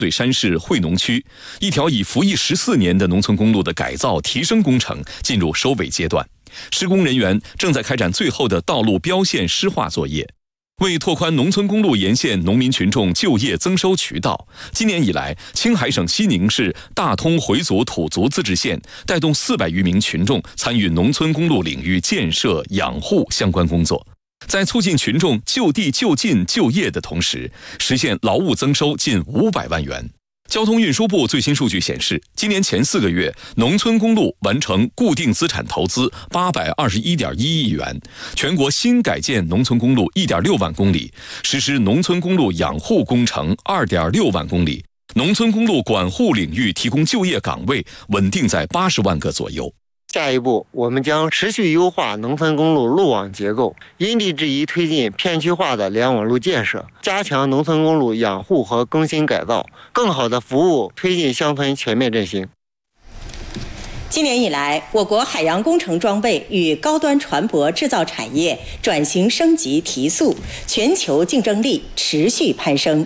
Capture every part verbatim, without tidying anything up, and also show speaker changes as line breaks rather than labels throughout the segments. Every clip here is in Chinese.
对山市惠农区，一条已服役十四年的农村公路的改造提升工程进入收尾阶段，施工人员正在开展最后的道路标线施划作业。为拓宽农村公路沿线农民群众就业增收渠道，今年以来，青海省西宁市大通回族土族自治县带动四百余名群众参与农村公路领域建设、养护相关工作，在促进群众就地就近就业的同时，实现劳务增收近五百万元。交通运输部最新数据显示，今年前四个月，农村公路完成固定资产投资八百二十一点一亿元，全国新改建农村公路一点六万公里，实施农村公路养护工程二点六万公里，农村公路管护领域提供就业岗位稳定在八十万个左右。
下一步，我们将持续优化农村公路路网结构，因地制宜推进片区化的联网路建设，加强农村公路养护和更新改造，更好地服务推进乡村全面振兴。
今年以来，我国海洋工程装备与高端船舶制造产业转型升级提速，全球竞争力持续攀升。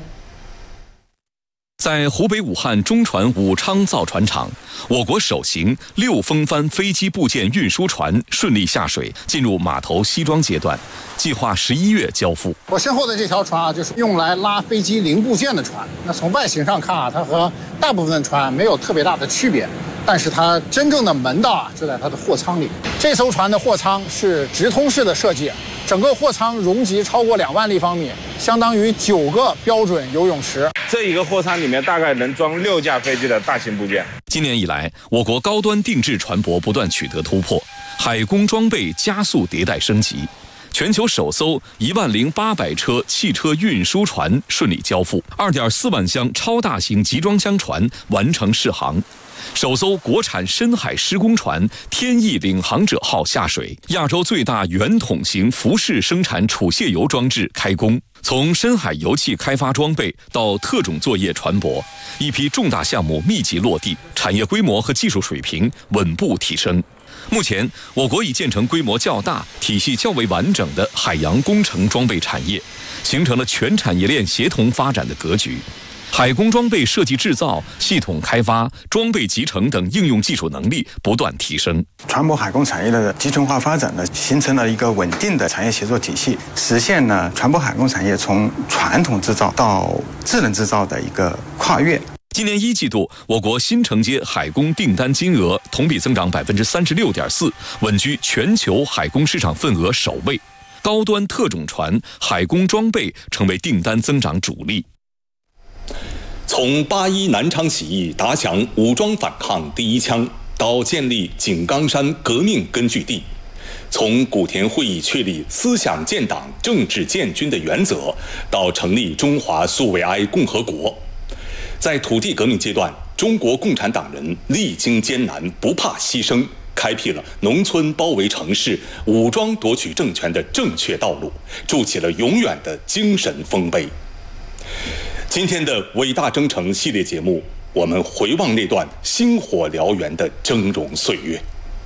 在湖北武汉中船武昌造船厂，我国首型六风帆飞机部件运输船顺利下水，进入码头西装阶段，计划十一月交付。
我身后的这条船啊，就是用来拉飞机零部件的船。那从外形上看啊，它和大部分的船没有特别大的区别，但是它真正的门道啊，就在它的货舱里。这艘船的货舱是直通式的设计，整个货舱容积超过两万立方米，相当于九个标准游泳池。
这一个货舱里面大概能装六架飞机的大型部件。
今年以来，我国高端定制船舶不断取得突破，海工装备加速迭代升级。全球首艘一万零八百车汽车运输船顺利交付，二点四万箱超大型集装箱船完成试航。首艘国产深海施工船“天翼领航者号”下水，亚洲最大圆筒型浮式生产储卸油装置开工。从深海油气开发装备到特种作业船舶，一批重大项目密集落地，产业规模和技术水平稳步提升。目前，我国已建成规模较大、体系较为完整的海洋工程装备产业，形成了全产业链协同发展的格局。海工装备设计制造、系统开发、装备集成等应用技术能力不断提升。
船舶海工产业的集成化发展呢，形成了一个稳定的产业协作体系，实现了船舶海工产业从传统制造到智能制造的一个跨越。
今年一季度，我国新承接海工订单金额同比增长百分之三十六点四，稳居全球海工市场份额首位。高端特种船、海工装备成为订单增长主力。
从八一南昌起义打响武装反抗第一枪，到建立井冈山革命根据地，从古田会议确立思想建党、政治建军的原则，到成立中华苏维埃共和国，在土地革命阶段，中国共产党人历经艰难，不怕牺牲，开辟了农村包围城市、武装夺取政权的正确道路，筑起了永远的精神丰碑。今天的伟大征程系列节目，我们回望那段星火燎原的峥嵘岁月。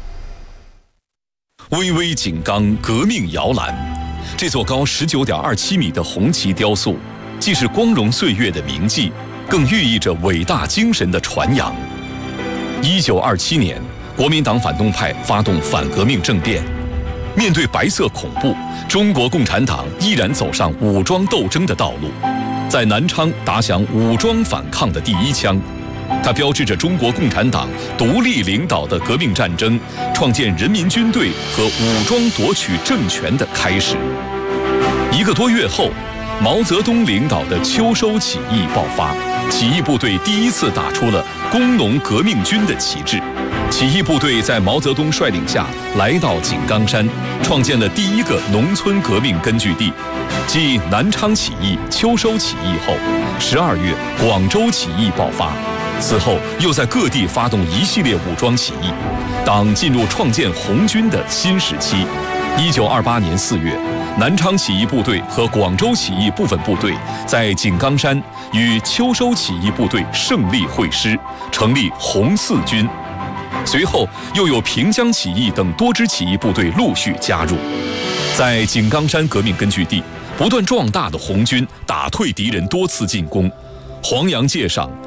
巍巍井冈革命摇篮，这座高十九点二七米的红旗雕塑，既是光荣岁月的铭记，更寓意着伟大精神的传扬。一九二七年，国民党反动派发动反革命政变，面对白色恐怖，中国共产党依然走上武装斗争的道路。在南昌打响武装反抗的第一枪，它标志着中国共产党独立领导的革命战争创建人民军队和武装夺取政权的开始。一个多月后，毛泽东领导的秋收起义爆发，起义部队第一次打出了工农革命军的旗帜。起义部队在毛泽东率领下来到井冈山，创建了第一个农村革命根据地。继南昌起义、秋收起义后，十二月广州起义爆发，此后又在各地发动一系列武装起义，党进入创建红军的新时期。一九二八年四月，南昌起义部队和广州起义部分部队在井冈山与秋收起义部队胜利会师，成立红四军。随后又有平江起义等多支起义部队陆续加入。在井冈山革命根据地，不断壮大的红军打退敌人多次进攻，黄杨界上